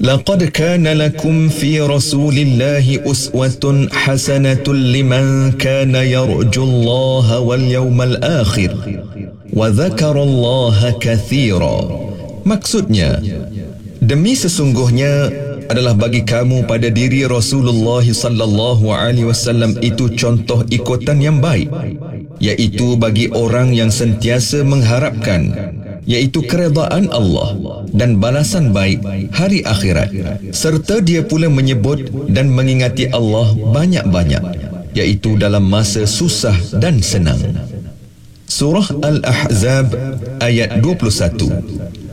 لقد كان لكم في رسول الله أسوة حسنة لمن كان يرجو الله واليوم الآخر وذكر الله كثيرا. Maksudnya, demi sesungguhnya adalah bagi kamu pada diri Rasulullah sallallahu alaihi wasallam itu contoh ikutan yang baik, iaitu bagi orang yang sentiasa mengharapkan, iaitu keredaan Allah dan balasan baik hari akhirat, serta dia pula menyebut dan mengingati Allah banyak-banyak, iaitu dalam masa susah dan senang. Surah Al-Ahzab ayat 21.